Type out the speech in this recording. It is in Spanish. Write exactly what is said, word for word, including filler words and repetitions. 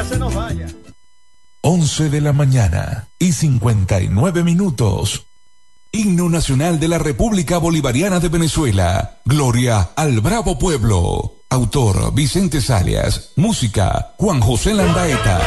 día se nos vaya. once de la mañana y cincuenta y nueve minutos. Himno Nacional de la República Bolivariana de Venezuela. Gloria al Bravo Pueblo. Autor Vicente Salias. Música Juan José Landaeta.